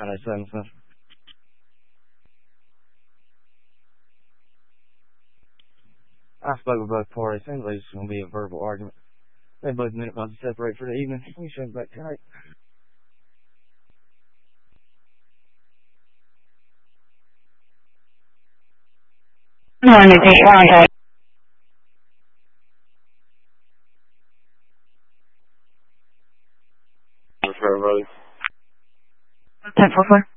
907 stuff. I spoke with both parties. Seems like it's going to be a verbal argument. They both admit about to separate for the evening. We should back tonight. Morning, Pete. Wrong. For everybody. 1044.